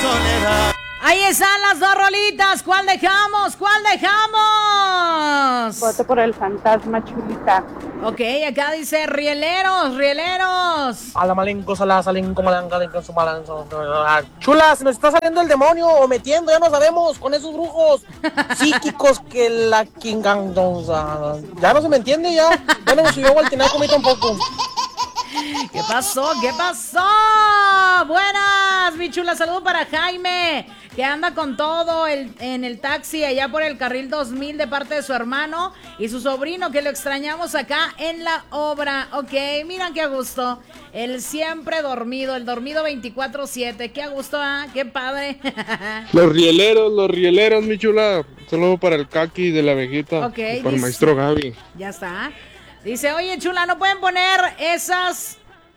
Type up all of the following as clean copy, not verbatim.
soledad. Ahí están las dos rolitas. ¿Cuál dejamos? ¿Cuál dejamos? Voto por el fantasma, Chulita. Ok, acá dice rieleros, rieleros. A la malenco, salinco, malanca, con su balanzo. Chula, se nos está saliendo el demonio o metiendo, ya no sabemos, con esos brujos psíquicos que la kingan. Ya no se me entiende, ya no me subió al tinaco a mí tampoco. ¿Qué pasó? ¿Qué pasó? Buenas, mi chula. Saludo para Jaime, que anda con todo en el taxi allá por el carril 2000 de parte de su hermano y su sobrino, que lo extrañamos acá en la obra. Ok, miran qué a gusto. El siempre dormido, el dormido 24/7. Qué a gusto, ¿ah? Qué padre. Los rieleros, mi chula. Saludo para el Kaki de la Abejita. Ok, y para el maestro Gaby. Ya está. Dice, oye, chula, ¿no pueden poner esas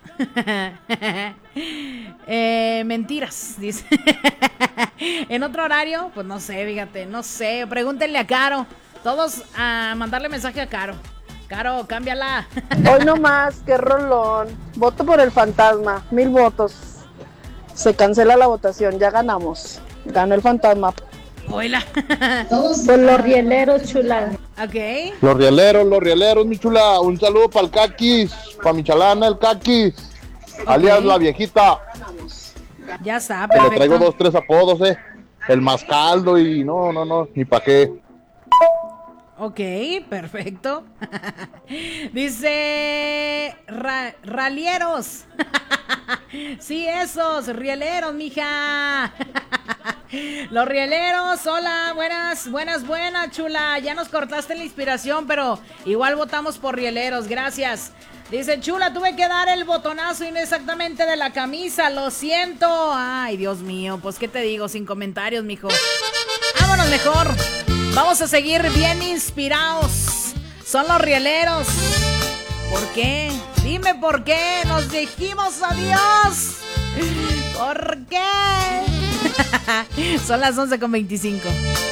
mentiras? Dice. ¿En otro horario? Pues no sé, fíjate, no sé. Pregúntenle a Caro. Todos a mandarle mensaje a Caro. Caro, cámbiala. Hoy no más, qué rolón. Voto por el fantasma, 1000 votos. Se cancela la votación, ya ganamos. Ganó el fantasma. Hola. Por los rieleros, chula. Ok. Los rieleros, mi chula. Un saludo para el Kakis, para mi chalana, el Kakis, alias la viejita. Ya está, Que perfecto. le traigo 2, 3 apodos, el Mascaldo y no, ni pa' qué. Ok, perfecto. Dice ralieros. Sí, esos, rieleros, mija. Los rieleros, hola, buenas, chula. Ya nos cortaste la inspiración, pero igual votamos por rieleros, gracias. Dice, chula, tuve que dar el botonazo y no exactamente de la camisa, lo siento. Ay, Dios mío, pues qué te digo, sin comentarios, mijo. Vámonos mejor. Vamos a seguir bien inspirados. Son los rieleros. ¿Por qué? Dime por qué. Nos dijimos adiós. ¿Por qué? Son las 11:25.